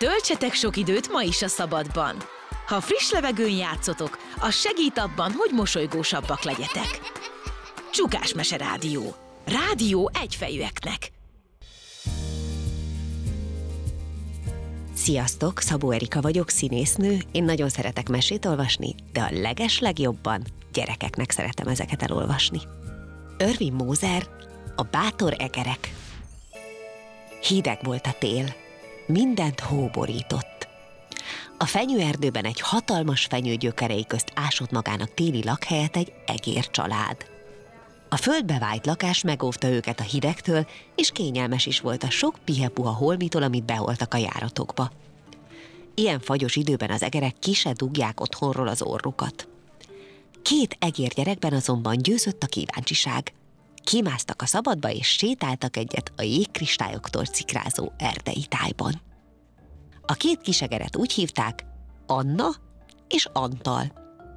Töltsetek sok időt ma is a szabadban. Ha friss levegőn játszotok, az segít abban, hogy mosolygósabbak legyetek. Csukás Mese Rádió. Rádió egyfejűeknek. Sziasztok, Szabó Erika vagyok, színésznő. Én nagyon szeretek mesét olvasni, de a legeslegjobban gyerekeknek szeretem ezeket elolvasni. Ervin Moser, A bátor egerek. Hideg volt a tél. Mindent hó borított. A fenyőerdőben egy hatalmas fenyő gyökerei közt ásott magának téli lakhelyet egy egércsalád. A földbe vájt lakás megóvta őket a hidegtől, és kényelmes is volt a sok pihepuha holmitól, amit beholtak a járatokba. Ilyen fagyos időben az egerek ki se dugják otthonról az orrukat. 2 egérgyerekben azonban győzött a kíváncsiság. Kimásztak a szabadba, és sétáltak egyet a jégkristályoktól cikrázó erdei tájban. A 2 kisegeret úgy hívták, Anna és Antal.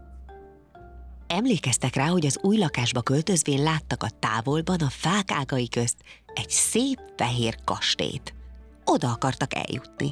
Emlékeztek rá, hogy az új lakásba költözvén láttak a távolban a fák ágai közt egy szép fehér kastélyt. Oda akartak eljutni.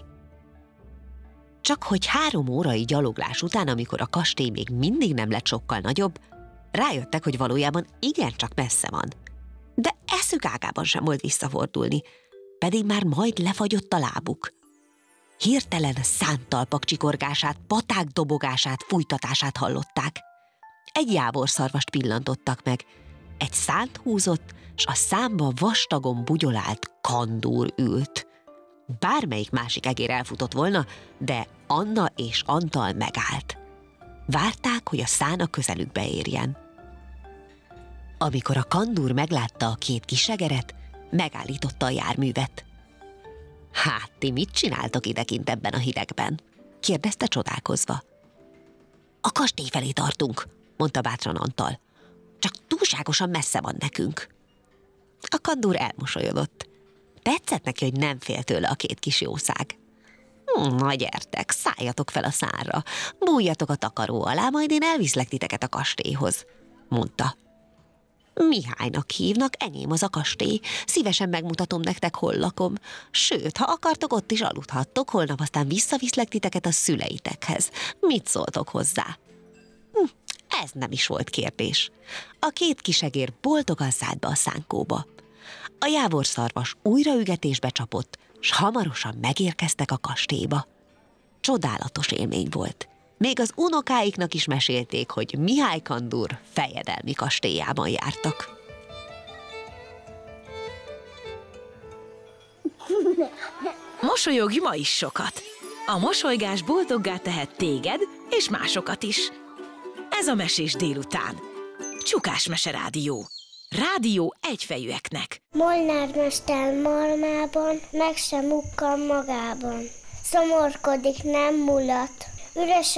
Csak hogy 3 órai gyaloglás után, amikor a kastély még mindig nem lett sokkal nagyobb, rájöttek, hogy valójában igencsak messze van. De eszük ágában sem volt visszafordulni, pedig már majd lefagyott a lábuk. Hirtelen szántalpak csikorgását, paták dobogását, fújtatását hallották. Egy jávorszarvast pillantottak meg. Egy szánt húzott, s a számba vastagon bugyolált kandúr ült. Bármelyik másik egér elfutott volna, de Anna és Antal megállt. Várták, hogy a szán a közelükbe érjen. Amikor a kandúr meglátta a 2 kisegeret, megállította a járművet. Hát, ti mit csináltok idekint ebben a hidegben? Kérdezte csodálkozva. A kastély felé tartunk, mondta bátran Antal. Csak túlságosan messze van nekünk. A kandúr elmosolyodott. Tetszett neki, hogy nem fél tőle a 2 kis jószág. Na gyertek, szálljatok fel a szánra, bújjatok a takaró alá, majd én elviszlek titeket a kastélyhoz, mondta. Mihálynak hívnak, enyém az a kastély, szívesen megmutatom nektek, hol lakom. Sőt, ha akartok, ott is aludhattok, holnap aztán visszaviszlek titeket a szüleitekhez. Mit szóltok hozzá? Ez nem is volt kérdés. A 2 kisegér boldogan szállt be a szánkóba. A jávorszarvas újra ügetésbe csapott, s hamarosan megérkeztek a kastélyba. Csodálatos élmény volt. Még az unokáiknak is mesélték, hogy Mihály kandúr fejedelmi kastélyában jártak. Mosolyogj ma is sokat! A mosolygás boldoggá tehet téged és másokat is. Ez a Mesés délután. Csukás Mese Rádió. Rádió egyfejűeknek. Molnár mester malmában, meg sem mukkan magában. Szomorkodik, nem mulat. Üres